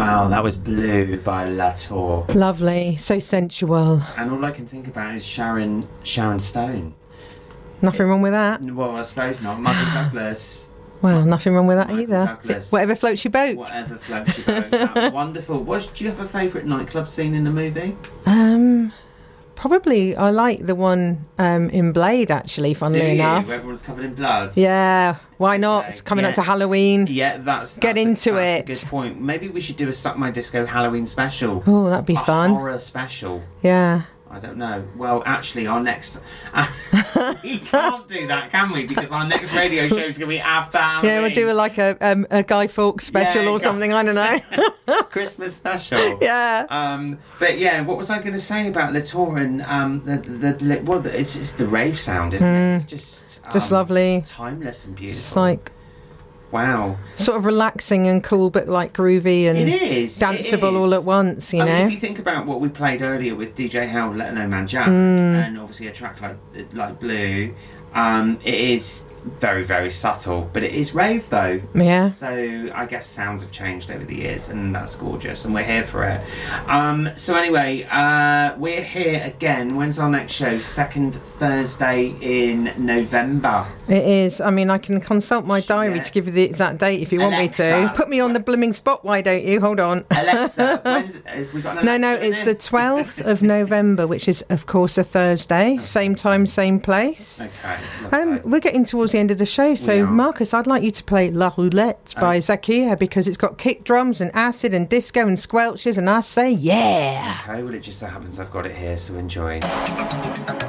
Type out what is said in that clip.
Wow, that was Blue by Latour. Lovely, so sensual. And all I can think about is Sharon Stone. Nothing wrong with that. Well, I suppose not. Michael Douglas. Well, nothing wrong with that Michael either. Douglas. Whatever floats your boat. Whatever floats your boat. That was wonderful. Do you have a favourite nightclub scene in the movie? Probably I like the one in Blade, actually, funnily enough. Where everyone's covered in blood? Yeah, why not? It's coming up to Halloween. Yeah, that's Get into it. That's a good point. Maybe we should do a Suck My Disco Halloween special. Oh, that'd be fun. Horror special. Yeah. I don't know. Well, actually, our next... we can't do that, can we? Because our next radio show is going to be after Halloween. Yeah, we'll do a Guy Fawkes special or something, I don't know. Christmas special. Yeah. But yeah, what was I going to say about Latour and it's the rave sound, isn't it? It's just lovely. Timeless and beautiful. It's like... Wow. Sort of relaxing and cool, but like groovy and it is danceable all at once, you know? If you think about what we played earlier with DJ Hell, Let No Man Jack, and obviously a track like Blue, it is very, very subtle, but it is rave though. Yeah. So I guess sounds have changed over the years, and that's gorgeous, and we're here for it. So anyway, we're here again. When's our next show? Second Thursday in November. It is. I mean, I can consult my diary to give you the exact date if you want me to. Put me on the blooming spot, why don't you? Hold on. Alexa, have we got an Alexa? No, it's the 12th of November, which is, of course, a Thursday. Okay. Same time, same place. Okay. We're getting towards the end of the show, so Marcus, I'd like you to play La Roulette by Zakia, because it's got kick drums and acid and disco and squelches, and I say yeah. Okay, well, it just so happens I've got it here, so enjoy.